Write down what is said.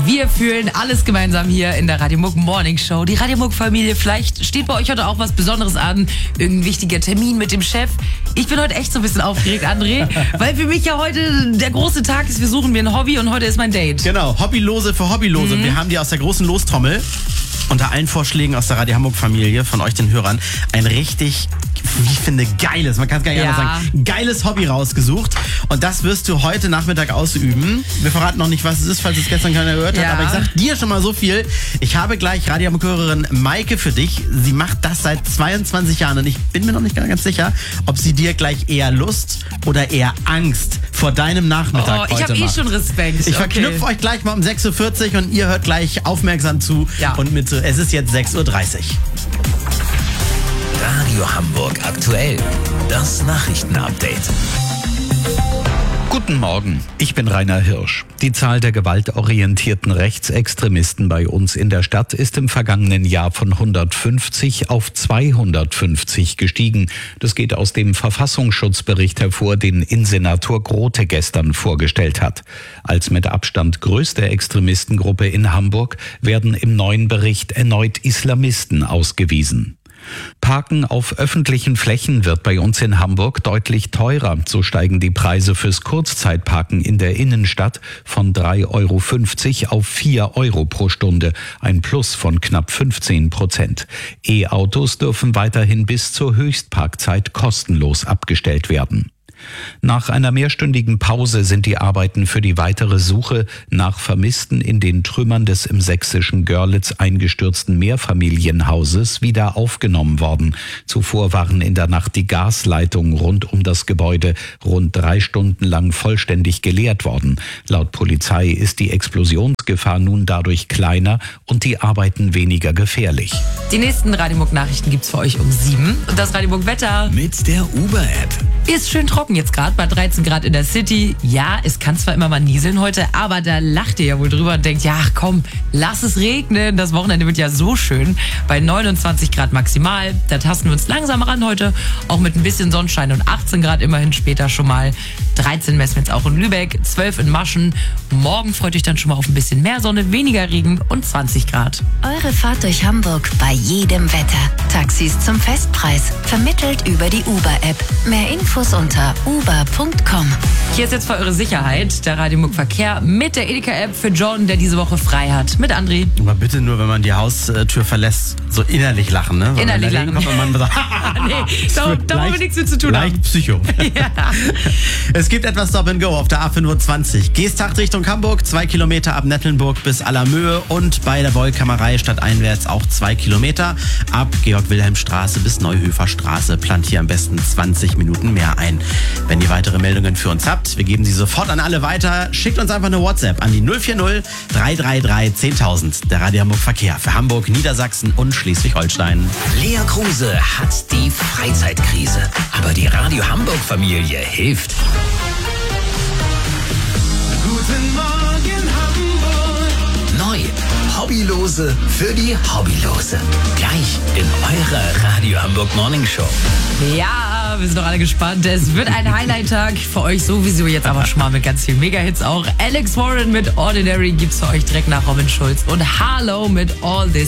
Wir fühlen alles gemeinsam hier in der Radio Muck Morning Show. Die Radio Muck Familie, vielleicht steht bei euch heute auch was Besonderes an. Irgendein wichtiger Termin mit dem Chef. Ich bin heute echt so ein bisschen aufgeregt, André, weil für mich ja heute der große Tag ist. Wir suchen mir ein Hobby und heute ist mein Date. Genau, Hobbylose für Hobbylose. Wir haben die aus der großen Lostrommel unter allen Vorschlägen aus der Radio Hamburg Familie von euch, den Hörern, ein richtig, wie ich finde, geiles, man kann es gar nicht anders sagen, geiles Hobby rausgesucht. Und das wirst du heute Nachmittag ausüben. Wir verraten noch nicht, was es ist, falls es gestern keiner gehört hat. Aber ich sag dir schon mal so viel. Ich habe gleich Radio Hamburg-Hörerin Maike für dich. Sie macht das seit 22 Jahren und ich bin mir noch nicht ganz sicher, ob sie dir gleich eher Lust oder eher Angst vor deinem Nachmittag heute macht. Ich habe schon Respekt. Ich verknüpfe euch gleich mal um 6.40 Uhr und ihr hört gleich aufmerksam zu. Ja. Und es ist jetzt 6.30 Uhr. Radio Hamburg aktuell. Das Nachrichtenupdate. Guten Morgen, ich bin Rainer Hirsch. Die Zahl der gewaltorientierten Rechtsextremisten bei uns in der Stadt ist im vergangenen Jahr von 150 auf 250 gestiegen. Das geht aus dem Verfassungsschutzbericht hervor, den Innensenator Grote gestern vorgestellt hat. Als mit Abstand größte Extremistengruppe in Hamburg werden im neuen Bericht erneut Islamisten ausgewiesen. Parken auf öffentlichen Flächen wird bei uns in Hamburg deutlich teurer. So steigen die Preise fürs Kurzzeitparken in der Innenstadt von 3,50 € auf 4 € pro Stunde, ein Plus von knapp 15%. E-Autos dürfen weiterhin bis zur Höchstparkzeit kostenlos abgestellt werden. Nach einer mehrstündigen Pause sind die Arbeiten für die weitere Suche nach Vermissten in den Trümmern des im sächsischen Görlitz eingestürzten Mehrfamilienhauses wieder aufgenommen worden. Zuvor waren in der Nacht die Gasleitungen rund um das Gebäude rund 3 Stunden lang vollständig geleert worden. Laut Polizei ist die Explosionsgefahr nun dadurch kleiner und die Arbeiten weniger gefährlich. Die nächsten Radio Muck Nachrichten gibt's für euch um 7. Und das Radio Muck Wetter Mit der Uber-App. ist schön trocken jetzt gerade bei 13 Grad in der City. Ja, es kann zwar immer mal nieseln heute, aber da lacht ihr ja wohl drüber und denkt, ja komm, lass es regnen. Das Wochenende wird ja so schön. Bei 29 Grad maximal, da tasten wir uns langsam ran heute. Auch mit ein bisschen Sonnenschein und 18 Grad immerhin später schon mal. 13 messen wir jetzt auch in Lübeck, 12 in Maschen. Morgen freut euch dann schon mal auf ein bisschen mehr Sonne, weniger Regen und 20 Grad. Eure Fahrt durch Hamburg bei jedem Wetter. Taxis zum Festpreis. Vermittelt über die Uber-App. Mehr Infos unter uber.com. Hier ist jetzt für eure Sicherheit der Radio Muck Verkehr mit der Edeka-App für John, der diese Woche frei hat. Mit André. Aber bitte nur, wenn man die Haustür verlässt, so innerlich lachen, ne? Wenn Innerlich lachen. Kommt und man sagt, Nee, da wollen wir nichts mit zu tun haben. leicht Psycho. Ja. Es gibt etwas Stop and Go auf der A25. Gehstakt Richtung Hamburg, 2 Kilometer ab Nettelnburg bis Allermöhe und bei der Wollkammerei stadteinwärts auch 2 Kilometer. Ab Georg-Wilhelm-Straße bis Neuhöfer-Straße plant hier am besten 20 Minuten mehr ein. Wenn ihr weitere Meldungen für uns habt, wir geben sie sofort an alle weiter. Schickt uns einfach eine WhatsApp an die 040 333 10.000. Der Radio Hamburg Verkehr für Hamburg, Niedersachsen und Schleswig-Holstein. Lea Kruse hat die Freizeitkrise. Aber die Radio Hamburg Familie hilft. Guten Morgen Hamburg. Neu. Hobbylose für die Hobbylose. Gleich in eurer Radio Hamburg Morning Show. Ja, wir sind doch alle gespannt. Es wird ein Highlight-Tag für euch sowieso jetzt aber schon mal mit ganz vielen Mega-Hits auch. Alex Warren mit Ordinary gibt's für euch direkt nach Robin Schulz und Harlow mit All This.